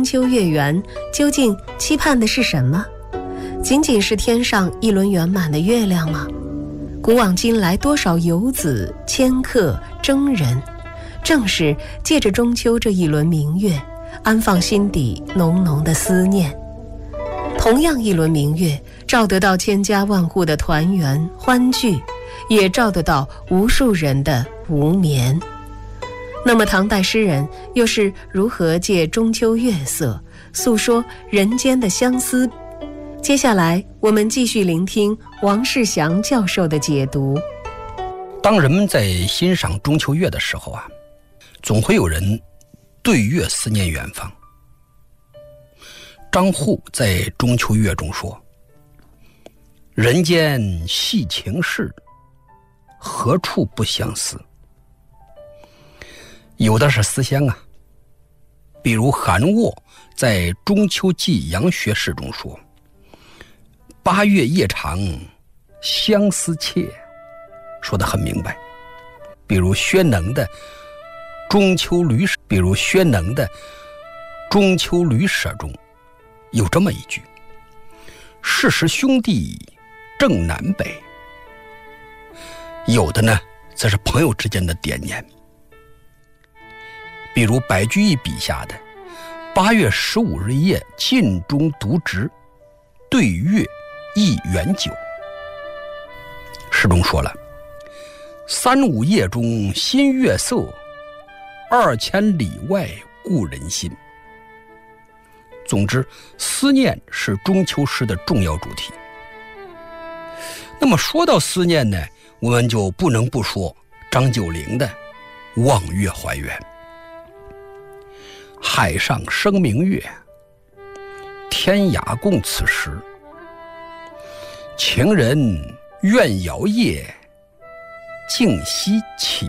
秋月圆，究竟期盼的是什么？仅仅是天上一轮圆满的月亮吗？古往今来多少游子、迁客、征人，正是借着中秋这一轮明月，安放心底浓浓的思念。同样一轮明月，照得到千家万户的团圆欢聚，也照得到无数人的无眠。那么唐代诗人又是如何借中秋月色诉说人间的相思？接下来我们继续聆听王世祥教授的解读。 当人们在欣赏中秋月的时候啊，总会有人对月思念远方。张祜在中秋月中说：人间系情事，何处不相思。有的是思乡啊，比如韩沃在《中秋寄杨学士》中说：8月夜长，相思切，说得很明白。比如薛能的《中秋旅舍》中有这么一句：世时兄弟正南北。有的呢则是朋友之间的惦念，比如白居易笔下的8月15日夜尽中独直，对月忆远久。诗中说了：3五夜中新月色，2000里外故人心。总之，思念是中秋诗的重要主题。那么说到思念呢，我们就不能不说张九龄的《望月怀远》。海上生明月，天涯共此时。情人怨遥夜，竟夕起